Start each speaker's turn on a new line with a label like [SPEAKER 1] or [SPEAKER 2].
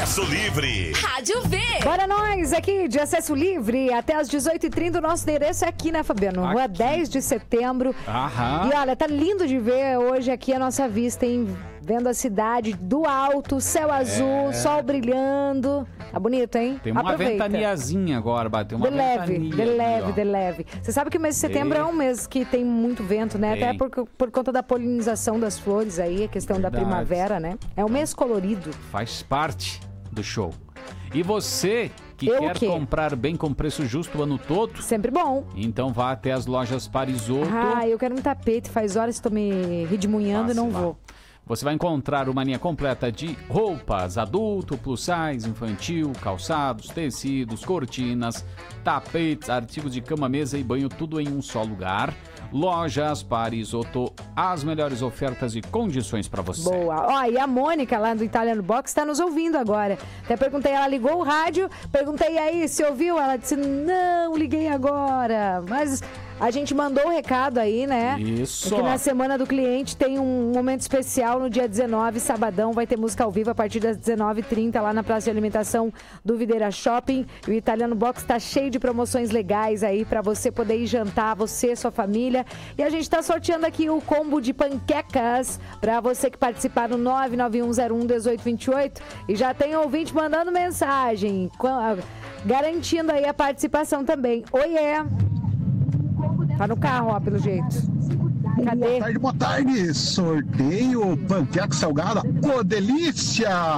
[SPEAKER 1] Acesso Livre.
[SPEAKER 2] Rádio V.
[SPEAKER 3] Bora nós aqui de Acesso Livre até às 18h30. O nosso endereço é aqui, né, Fabiano?
[SPEAKER 4] Aqui.
[SPEAKER 3] Rua 10 de setembro.
[SPEAKER 4] Aham.
[SPEAKER 3] E olha, tá lindo de ver hoje aqui a nossa vista, hein? Vendo a cidade do alto, céu azul, sol brilhando. Tá bonito, hein?
[SPEAKER 4] Tem uma
[SPEAKER 3] Aproveita.
[SPEAKER 4] ventaniazinha agora, bateu uma
[SPEAKER 3] De leve,
[SPEAKER 4] ventania
[SPEAKER 3] de
[SPEAKER 4] ali,
[SPEAKER 3] leve,
[SPEAKER 4] ó.
[SPEAKER 3] de leve. Você sabe que o mês de setembro é um mês que tem muito vento, né? Até
[SPEAKER 4] Tem.
[SPEAKER 3] por conta da polinização das flores aí, a questão da
[SPEAKER 4] Verdade.
[SPEAKER 3] primavera, né? É um mês colorido.
[SPEAKER 4] Faz parte do show. E você que
[SPEAKER 3] Eu o
[SPEAKER 4] quer
[SPEAKER 3] quê?
[SPEAKER 4] comprar bem com preço justo o ano todo,
[SPEAKER 3] Sempre bom.
[SPEAKER 4] então vá até as lojas Parisotto.
[SPEAKER 3] Ah, eu quero um tapete. Faz horas que tô me redemunhando e não
[SPEAKER 4] Passe lá.
[SPEAKER 3] vou.
[SPEAKER 4] Você vai encontrar uma linha completa de roupas, adulto, plus size, infantil, calçados, tecidos, cortinas, tapetes, artigos de cama, mesa e banho, tudo em um só lugar. Lojas Parisotto, as melhores ofertas e condições para você.
[SPEAKER 3] Boa. Ó, e a Mônica lá do Italiano Box tá nos ouvindo agora. Até perguntei, ela ligou o rádio, perguntei aí se ouviu, ela disse, não, liguei agora. Mas a gente mandou o recado aí, né?
[SPEAKER 4] Isso.
[SPEAKER 3] Que na Semana do Cliente tem um momento especial no dia 19, sabadão, vai ter música ao vivo a partir das 19h30 lá na Praça de Alimentação do Videira Shopping. E o Italiano Box tá cheio de promoções legais aí pra você poder ir jantar, você, sua família. E a gente tá sorteando aqui o combo de panquecas pra você que participar no 991011828. E já tem ouvinte mandando mensagem, garantindo aí a participação também. Oiê! Tá no carro, ó, pelo jeito. Cadê?
[SPEAKER 5] Boa tarde. Sorteio panqueca salgada. Ô, delícia!